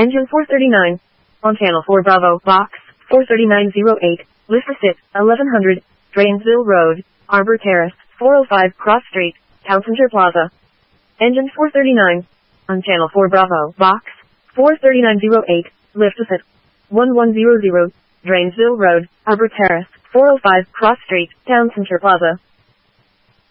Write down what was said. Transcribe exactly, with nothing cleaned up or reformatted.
Engine four thirty-nine. On Channel four Bravo, Box four thirty-nine oh eight, Liversit, eleven hundred, Drainsville Road, Arbor Terrace, four oh five Cross Street, Town Center Plaza. Engine four thirty-nine. On Channel four Bravo, Box four thirty-nine oh eight, Liversit, eleven hundred, Drainsville Road, Arbor Terrace, four oh five Cross Street, Town Center Plaza.